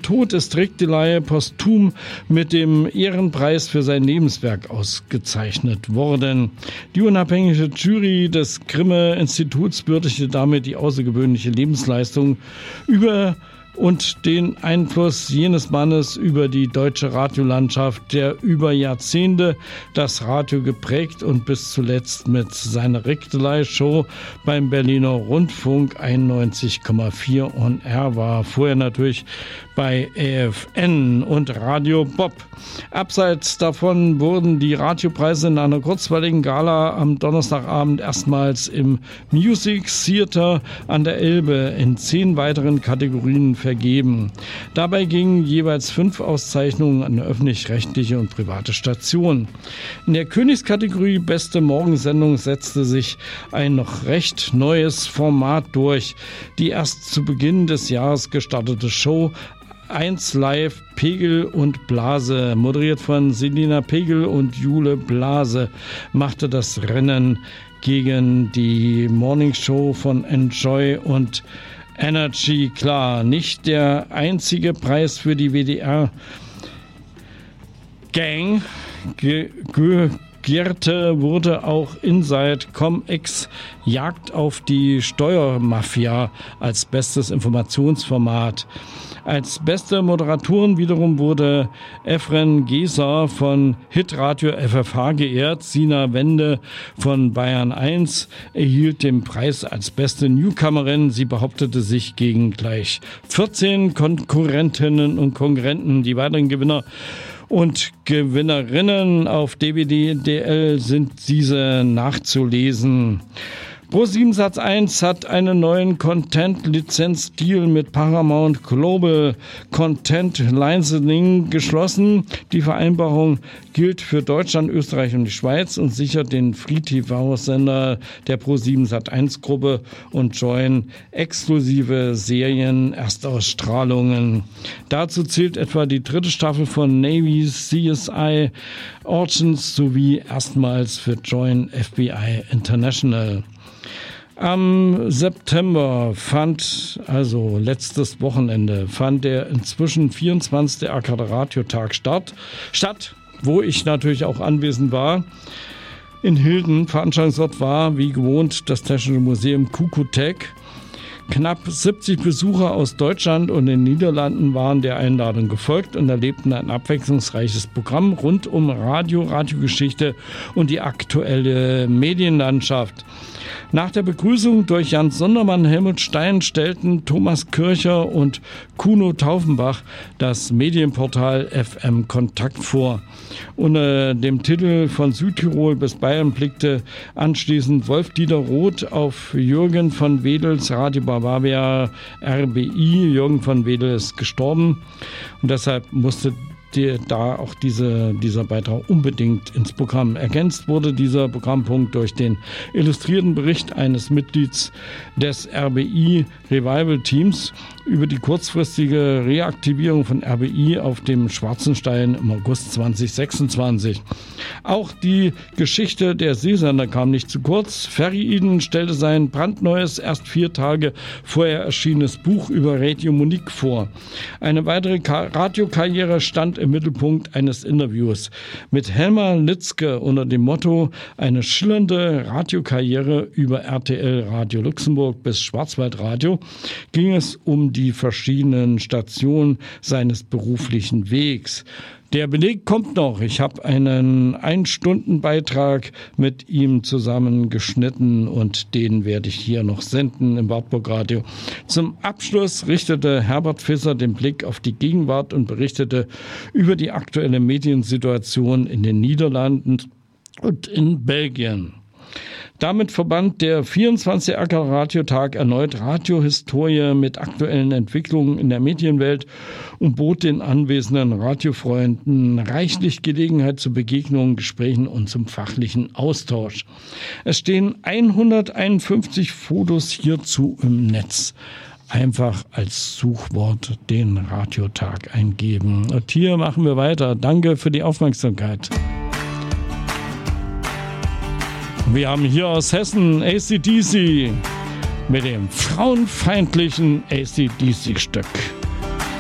Tod ist Rick Delay posthum mit dem Ehrenpreis für sein Lebenswerk ausgezeichnet worden. Die unabhängige Jury des Grimme-Instituts würdigte damit die außergewöhnliche Lebensleistung und den Einfluss jenes Mannes über die deutsche Radiolandschaft, der über Jahrzehnte das Radio geprägt und bis zuletzt mit seiner Rick Delay Show beim Berliner Rundfunk 91,4 on Air war. Vorher natürlich bei EFN und Radio Bob. Abseits davon wurden die Radiopreise in einer kurzweiligen Gala am Donnerstagabend erstmals im Music Theater an der Elbe in 10 weiteren Kategorien vergeben. Dabei gingen jeweils 5 Auszeichnungen an öffentlich-rechtliche und private Stationen. In der Königskategorie Beste Morgensendung setzte sich ein noch recht neues Format durch. Die erst zu Beginn des Jahres gestartete Show 1 Live Pegel und Blase, moderiert von Selina Pegel und Jule Blase, machte das Rennen gegen die Morningshow von Enjoy und Energy klar. Nicht der einzige Preis für die WDR Gang Gierte wurde auch Inside Comex Jagd auf die Steuermafia als bestes Informationsformat. Als beste Moderatorin wiederum wurde Efren Geser von Hitradio FFH geehrt. Sina Wende von Bayern 1 erhielt den Preis als beste Newcomerin. Sie behauptete sich gegen gleich 14 Konkurrentinnen und Konkurrenten. Die weiteren Gewinner und Gewinnerinnen auf DVD.dl sind diese nachzulesen. Pro7 Sat.1 hat einen neuen Content-Lizenz-Deal mit Paramount Global Content Licensing geschlossen. Die Vereinbarung gilt für Deutschland, Österreich und die Schweiz und sichert den Free-TV-Sender der Pro7 Sat.1-Gruppe und Join exklusive Serien-Erstausstrahlungen. Dazu zählt etwa die 3. Staffel von Navy CSI Origins sowie erstmals für Join FBI International. Am September letztes Wochenende, fand der inzwischen 24. Arcade Radiotag statt, wo ich natürlich auch anwesend war. In Hilden, Veranstaltungsort war, wie gewohnt, das Technische Museum Kukutek. Knapp 70 Besucher aus Deutschland und den Niederlanden waren der Einladung gefolgt und erlebten ein abwechslungsreiches Programm rund um Radio, Radiogeschichte und die aktuelle Medienlandschaft. Nach der Begrüßung durch Jan Sondermann, Helmut Stein stellten Thomas Kircher und Kuno Taufenbach das Medienportal FM Kontakt vor. Unter dem Titel Von Südtirol bis Bayern blickte anschließend Wolf-Dieter Roth auf Jürgen von Wedels Radio Bavaria RBI. Jürgen von Wedel ist gestorben und deshalb musste da auch dieser Beitrag unbedingt ins Programm. Ergänzt wurde dieser Programmpunkt durch den illustrierten Bericht eines Mitglieds des RBI Revival Teams über die kurzfristige Reaktivierung von RBI auf dem Schwarzenstein im August 2026. Auch die Geschichte der Seesender kam nicht zu kurz. Ferry Eden stellte sein brandneues, erst 4 Tage vorher erschienenes Buch über Radio Monique vor. Eine weitere Radiokarriere stand im Mittelpunkt eines Interviews. Mit Helma Litzke unter dem Motto eine schillernde Radiokarriere über RTL Radio Luxemburg bis Schwarzwaldradio ging es um die verschiedenen Stationen seines beruflichen Wegs. Der Beleg kommt noch. Ich habe einen 1-Stunden-Beitrag mit ihm zusammengeschnitten und den werde ich hier noch senden im Wartburg Radio. Zum Abschluss richtete Herbert Visser den Blick auf die Gegenwart und berichtete über die aktuelle Mediensituation in den Niederlanden und in Belgien. Damit verband der 24. Arcade Radiotag erneut Radiohistorie mit aktuellen Entwicklungen in der Medienwelt und bot den anwesenden Radiofreunden reichlich Gelegenheit zu Begegnungen, Gesprächen und zum fachlichen Austausch. Es stehen 151 Fotos hierzu im Netz. Einfach als Suchwort den Radiotag eingeben. Und hier machen wir weiter. Danke für die Aufmerksamkeit. Wir haben hier aus Hessen AC/DC mit dem frauenfeindlichen AC/DC-Stück.